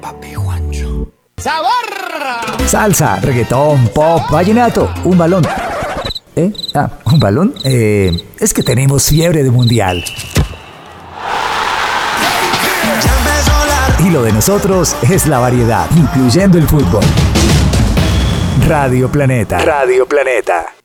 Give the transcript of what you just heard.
Papi Juancho. ¡Sabor! Salsa, reggaetón, pop, vallenato, un balón. ¿Un balón? Es que tenemos fiebre de mundial. Y lo de nosotros es la variedad, incluyendo el fútbol. Radio Planeta. Radio Planeta.